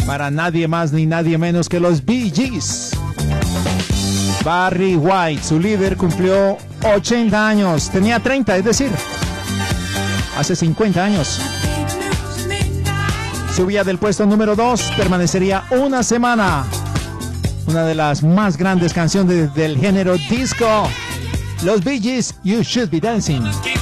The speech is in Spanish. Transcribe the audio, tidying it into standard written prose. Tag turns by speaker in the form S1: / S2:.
S1: para nadie más ni nadie menos que los Bee Gees. Barry White, su líder, cumplió 80 años. Tenía 30, es decir, hace 50 años. Subía del puesto número 2, permanecería una semana. Una de las más grandes canciones del género disco. Los Bee Gees, You Should Be Dancing.